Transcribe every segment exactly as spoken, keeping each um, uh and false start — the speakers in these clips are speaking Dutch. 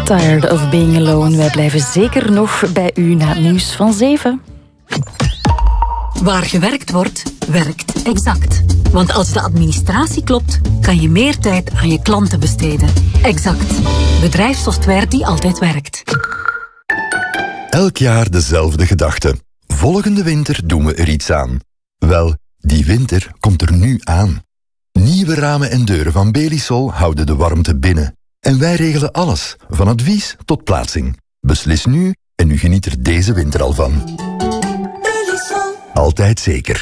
Tired of being alone. Wij blijven zeker nog bij u na het nieuws van zeven. Waar gewerkt wordt, werkt Exact. Want als de administratie klopt, kan je meer tijd aan je klanten besteden. Exact. Bedrijfssoftware die altijd werkt. Elk jaar dezelfde gedachte. Volgende winter doen we er iets aan. Wel, die winter komt er nu aan. Nieuwe ramen en deuren van Belisol houden de warmte binnen. En wij regelen alles, van advies tot plaatsing. Beslis nu en u geniet er deze winter al van. Belisol. Altijd zeker.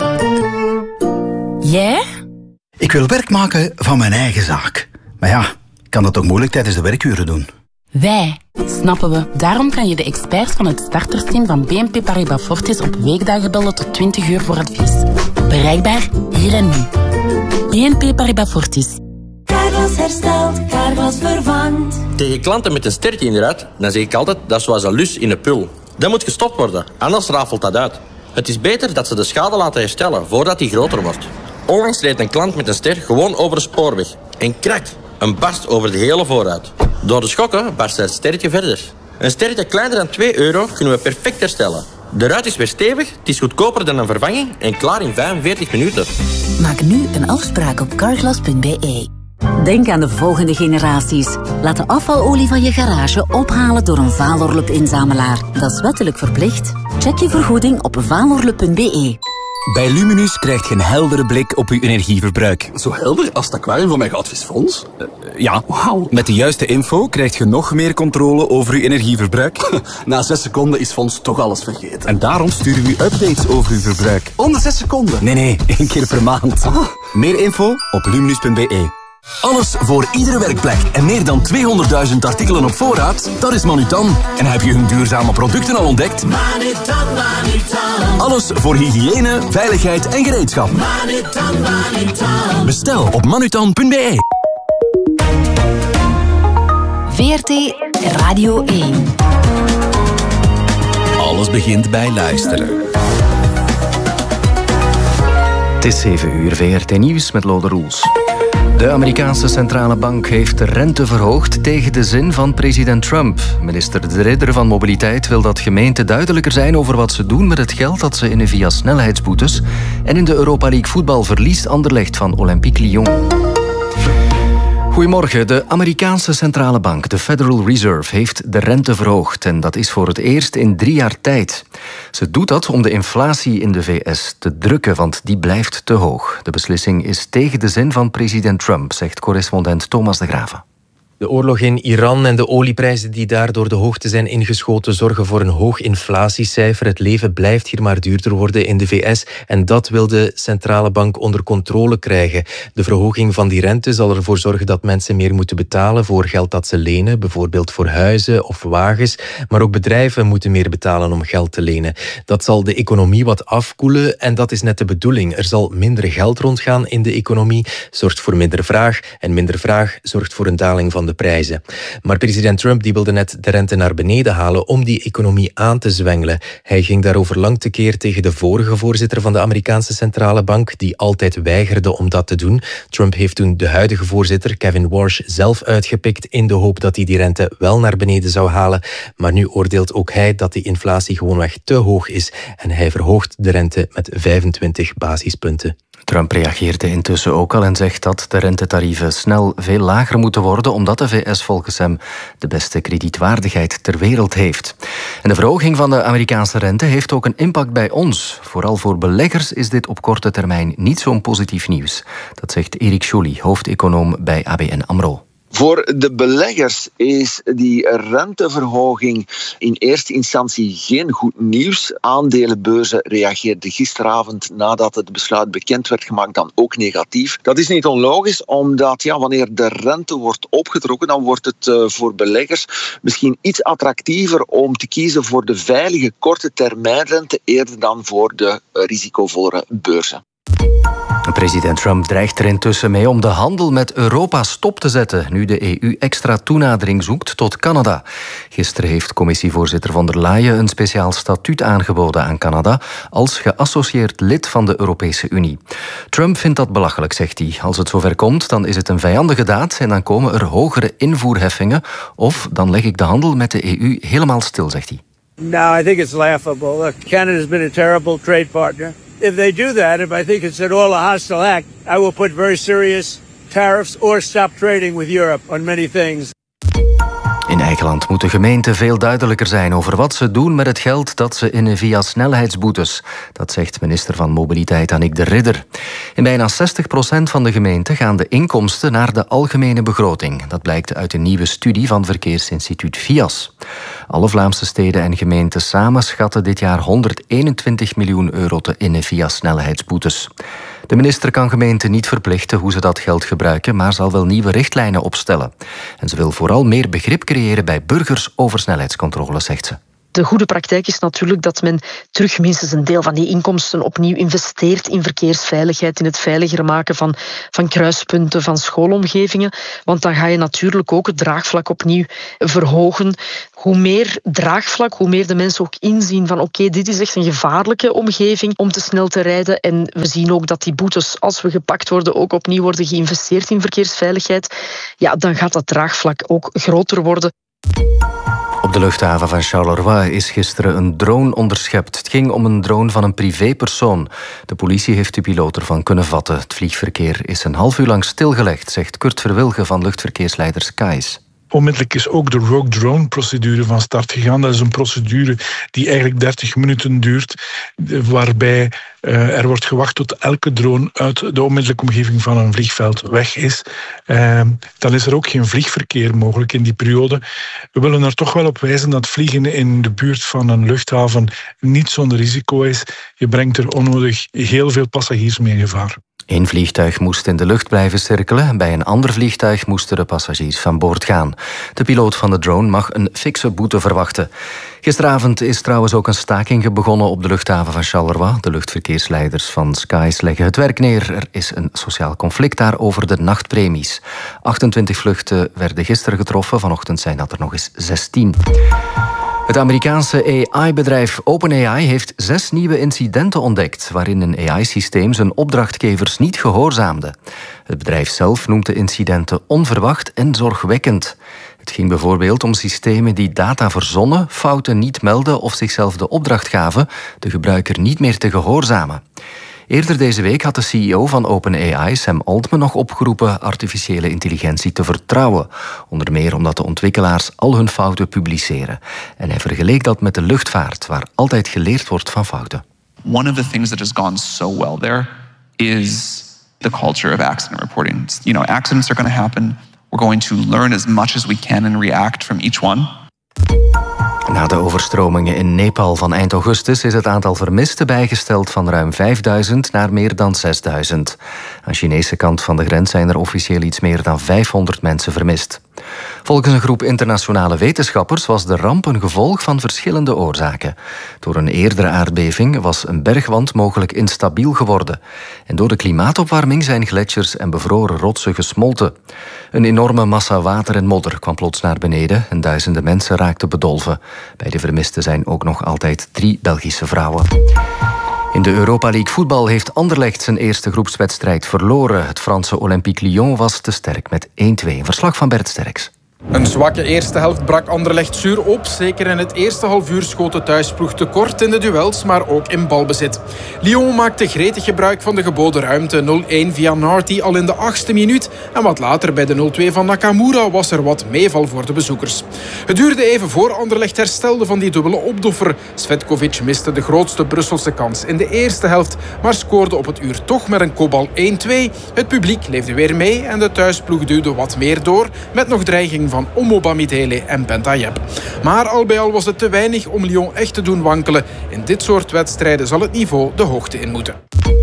Jij? Ik wil werk maken van mijn eigen zaak. Maar ja, ik kan dat toch moeilijk tijdens de werkuren doen? Wij, snappen we. Daarom kan je de experts van het startersteam van B N P Paribas Fortis op weekdagen bellen tot twintig uur voor advies. Bereikbaar hier en nu. B N P Paribas Fortis. Carglass herstelt, Carglass vervangt. Tegen klanten met een stertje in de ruit, dan zeg ik altijd, dat is zoals een lus in een pul. Dat moet gestopt worden, anders rafelt dat uit. Het is beter dat ze de schade laten herstellen voordat die groter wordt. Onlangs reed een klant met een ster gewoon over de spoorweg. En krak, een barst over de hele voorruit. Door de schokken barst het sterretje verder. Een sterretje kleiner dan twee euro kunnen we perfect herstellen. De ruit is weer stevig, het is goedkoper dan een vervanging en klaar in vijfenveertig minuten. Maak nu een afspraak op carglass punt b e. Denk aan de volgende generaties. Laat de afvalolie van je garage ophalen door een Valorlup-inzamelaar. Dat is wettelijk verplicht. Check je vergoeding op valorlup punt b e. Bij Luminus krijg je een heldere blik op uw energieverbruik. Zo helder als het aquarium van mijn goudvisfonds? Uh, ja. Wauw. Met de juiste info krijg je nog meer controle over uw energieverbruik. Na zes seconden is Fons toch alles vergeten. En daarom sturen we u updates over uw verbruik. Om de zes seconden? Nee, nee, één keer per maand. Ah. Meer info op luminus punt b e. Alles voor iedere werkplek en meer dan tweehonderdduizend artikelen op voorraad, dat is Manutan. En heb je hun duurzame producten al ontdekt? Manutan, Manutan. Alles voor hygiëne, veiligheid en gereedschap. Manutan, Manutan. Bestel op manutan punt b e. V R T Radio één. Alles begint bij luisteren. Het is zeven uur, V R T Nieuws met Lode Roels. De Amerikaanse centrale bank heeft de rente verhoogd tegen de zin van president Trump. Minister De Ridder van Mobiliteit wil dat gemeenten duidelijker zijn over wat ze doen met het geld dat ze innen via snelheidsboetes. En in de Europa League voetbal verliest Anderlecht van Olympique Lyon. Goedemorgen. De Amerikaanse centrale bank, de Federal Reserve, heeft de rente verhoogd. En dat is voor het eerst in drie jaar tijd. Ze doet dat om de inflatie in de V S te drukken, want die blijft te hoog. De beslissing is tegen de zin van president Trump, zegt correspondent Thomas de Graven. De oorlog in Iran en de olieprijzen die daar door de hoogte zijn ingeschoten zorgen voor een hoog inflatiecijfer. Het leven blijft hier maar duurder worden in de V S en dat wil de centrale bank onder controle krijgen. De verhoging van die rente zal ervoor zorgen dat mensen meer moeten betalen voor geld dat ze lenen, bijvoorbeeld voor huizen of wagens. Maar ook bedrijven moeten meer betalen om geld te lenen. Dat zal de economie wat afkoelen en dat is net de bedoeling. Er zal minder geld rondgaan in de economie, zorgt voor minder vraag en minder vraag zorgt voor een daling van de prijzen. Maar president Trump die wilde net de rente naar beneden halen om die economie aan te zwengelen. Hij ging daarover lang tekeer tegen de vorige voorzitter van de Amerikaanse centrale bank, die altijd weigerde om dat te doen. Trump heeft toen de huidige voorzitter, Kevin Warsh, zelf uitgepikt in de hoop dat hij die rente wel naar beneden zou halen. Maar nu oordeelt ook hij dat die inflatie gewoonweg te hoog is en hij verhoogt de rente met vijfentwintig basispunten. Trump reageerde intussen ook al en zegt dat de rentetarieven snel veel lager moeten worden, omdat de V S volgens hem de beste kredietwaardigheid ter wereld heeft. En de verhoging van de Amerikaanse rente heeft ook een impact bij ons. Vooral voor beleggers is dit op korte termijn niet zo'n positief nieuws. Dat zegt Erik Joly, hoofdeconoom bij A B N AMRO. Voor de beleggers is die renteverhoging in eerste instantie geen goed nieuws. Aandelenbeurzen reageerden gisteravond nadat het besluit bekend werd gemaakt dan ook negatief. Dat is niet onlogisch, omdat ja, wanneer de rente wordt opgetrokken, dan wordt het uh, voor beleggers misschien iets attractiever om te kiezen voor de veilige korte termijnrente eerder dan voor de uh, risicovollere beurzen. President Trump dreigt er intussen mee om de handel met Europa stop te zetten, nu de E U extra toenadering zoekt tot Canada. Gisteren heeft commissievoorzitter von der Leyen een speciaal statuut aangeboden aan Canada als geassocieerd lid van de Europese Unie. Trump vindt dat belachelijk, zegt hij. Als het zover komt, dan is het een vijandige daad en dan komen er hogere invoerheffingen of dan leg ik de handel met de E U helemaal stil, zegt hij. No, I think it's laughable. Look, Canada's been a terrible trade partner. If they do that, if I think it's at all a hostile act, I will put very serious tariffs or stop trading with Europe on many things. In eigen land moet de gemeente veel duidelijker zijn over wat ze doen met het geld dat ze innen via snelheidsboetes. Dat zegt minister van Mobiliteit Annick de Ridder. In bijna zestig procent van de gemeenten gaan de inkomsten naar de algemene begroting. Dat blijkt uit een nieuwe studie van verkeersinstituut V I A S. Alle Vlaamse steden en gemeenten samen schatten dit jaar honderdeenentwintig miljoen euro te innen via snelheidsboetes. De minister kan gemeenten niet verplichten hoe ze dat geld gebruiken, maar zal wel nieuwe richtlijnen opstellen. En ze wil vooral meer begrip creëren bij burgers over snelheidscontrole, zegt ze. De goede praktijk is natuurlijk dat men terug minstens een deel van die inkomsten opnieuw investeert in verkeersveiligheid, in het veiliger maken van, van kruispunten, van schoolomgevingen. Want dan ga je natuurlijk ook het draagvlak opnieuw verhogen. Hoe meer draagvlak, hoe meer de mensen ook inzien van oké, okay, dit is echt een gevaarlijke omgeving om te snel te rijden. En we zien ook dat die boetes, als we gepakt worden, ook opnieuw worden geïnvesteerd in verkeersveiligheid. Ja, dan gaat dat draagvlak ook groter worden. Op de luchthaven van Charleroi is gisteren een drone onderschept. Het ging om een drone van een privépersoon. De politie heeft de piloot ervan kunnen vatten. Het vliegverkeer is een half uur lang stilgelegd, zegt Kurt Verwilgen van luchtverkeersleider Skies. Onmiddellijk is ook de Rogue Drone-procedure van start gegaan. Dat is een procedure die eigenlijk dertig minuten duurt, waarbij uh, er wordt gewacht tot elke drone uit de onmiddellijke omgeving van een vliegveld weg is. Uh, dan is er ook geen vliegverkeer mogelijk in die periode. We willen er toch wel op wijzen dat vliegen in de buurt van een luchthaven niet zonder risico is. Je brengt er onnodig heel veel passagiers mee in gevaar. Eén vliegtuig moest in de lucht blijven cirkelen. Bij een ander vliegtuig moesten de passagiers van boord gaan. De piloot van de drone mag een fikse boete verwachten. Gisteravond is trouwens ook een staking begonnen op de luchthaven van Charleroi. De luchtverkeersleiders van Skies leggen het werk neer. Er is een sociaal conflict daar over de nachtpremies. achtentwintig vluchten werden gisteren getroffen. Vanochtend zijn dat er nog eens zestien. Het Amerikaanse A I-bedrijf OpenAI heeft zes nieuwe incidenten ontdekt waarin een A I-systeem zijn opdrachtgevers niet gehoorzaamde. Het bedrijf zelf noemt de incidenten onverwacht en zorgwekkend. Het ging bijvoorbeeld om systemen die data verzonnen, fouten niet melden of zichzelf de opdracht gaven de gebruiker niet meer te gehoorzamen. Eerder deze week had de C E O van OpenAI, Sam Altman, nog opgeroepen artificiële intelligentie te vertrouwen. Onder meer omdat de ontwikkelaars al hun fouten publiceren. En hij vergeleek dat met de luchtvaart, waar altijd geleerd wordt van fouten. One of the things that has gone so well there is the culture of accident reporting. You know, accidents are going to happen. We're going to learn as much as we can and react from each one. Na de overstromingen in Nepal van eind augustus is het aantal vermisten bijgesteld van ruim vijfduizend naar meer dan zesduizend. Aan de Chinese kant van de grens zijn er officieel iets meer dan vijfhonderd mensen vermist. Volgens een groep internationale wetenschappers was de ramp een gevolg van verschillende oorzaken. Door een eerdere aardbeving was een bergwand mogelijk instabiel geworden. En door de klimaatopwarming zijn gletsjers en bevroren rotsen gesmolten. Een enorme massa water en modder kwam plots naar beneden en duizenden mensen raakten bedolven. Bij de vermisten zijn ook nog altijd drie Belgische vrouwen. In de Europa League voetbal heeft Anderlecht zijn eerste groepswedstrijd verloren. Het Franse Olympique Lyon was te sterk met één twee. Een verslag van Bert Sterks. Een zwakke eerste helft brak Anderlecht zuur op. Zeker in het eerste half uur schoot de thuisploeg tekort in de duels, maar ook in balbezit. Lyon maakte gretig gebruik van de geboden ruimte. nul één via Narty al in de achtste minuut. En wat later bij de nul twee van Nakamura was er wat meeval voor de bezoekers. Het duurde even voor Anderlecht herstelde van die dubbele opdoffer. Svetkovic miste de grootste Brusselse kans in de eerste helft, maar scoorde op het uur toch met een kopbal één twee. Het publiek leefde weer mee en de thuisploeg duwde wat meer door met nog dreiging van Omo Bamidele en Bentayeb. Maar al bij al was het te weinig om Lyon echt te doen wankelen. In dit soort wedstrijden zal het niveau de hoogte in moeten.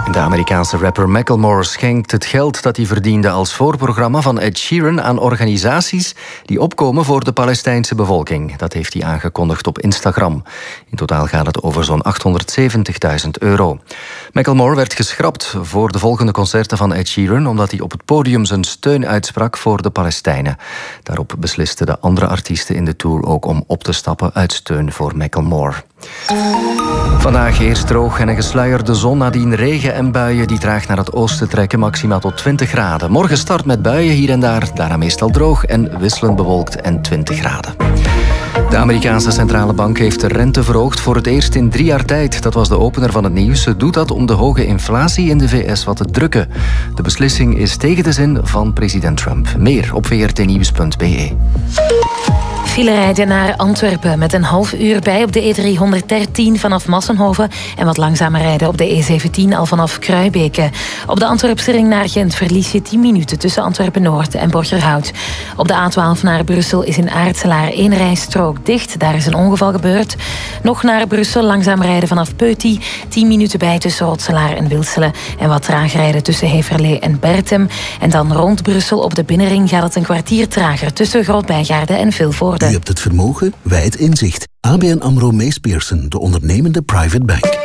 De Amerikaanse rapper Macklemore schenkt het geld dat hij verdiende als voorprogramma van Ed Sheeran aan organisaties die opkomen voor de Palestijnse bevolking. Dat heeft hij aangekondigd op Instagram. In totaal gaat het over zo'n achthonderdzeventigduizend euro. Macklemore werd geschrapt voor de volgende concerten van Ed Sheeran omdat hij op het podium zijn steun uitsprak voor de Palestijnen. Daarop beslisten de andere artiesten in de tour ook om op te stappen uit steun voor Macklemore. Vandaag eerst droog en een gesluierde zon, nadien regen en buien die traag naar het oosten trekken, maximaal tot twintig graden. Morgen start met buien hier en daar, daarna meestal droog en wisselend bewolkt en twintig graden. De Amerikaanse centrale bank heeft de rente verhoogd voor het eerst in drie jaar tijd. Dat was de opener van het nieuws. Ze doet dat om de hoge inflatie in de V S wat te drukken. De beslissing is tegen de zin van president Trump. Meer op v r t nieuws punt b e. File rijden naar Antwerpen met een half uur bij op de E driehonderddertien vanaf Massenhoven en wat langzamer rijden op de E zeventien al vanaf Kruibeke. Op de Antwerpse ring naar Gent verlies je tien minuten tussen Antwerpen-Noord en Borgerhout. Op de A twaalf naar Brussel is in Aartselaar één rijstrook dicht. Daar is een ongeval gebeurd. Nog naar Brussel langzaam rijden vanaf Peuty. tien minuten bij tussen Rotselaar en Wilselen. En wat traag rijden tussen Heverlee en Bertem. En dan rond Brussel op de binnenring gaat het een kwartier trager tussen Groot-Bijgaarde en Vilvoorde. U hebt het vermogen, wij het inzicht. A B N AMRO Mees Pierson, de ondernemende private bank.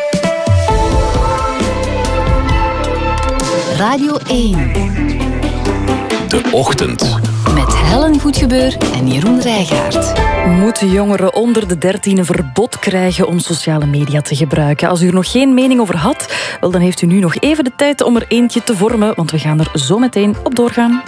Radio één. De Ochtend. Met Helen Goedgebeur en Jeroen Rijgaard. Moeten jongeren onder de dertien een verbod krijgen om sociale media te gebruiken? Als u er nog geen mening over had, wel, dan heeft u nu nog even de tijd om er eentje te vormen, want we gaan er zo meteen op doorgaan.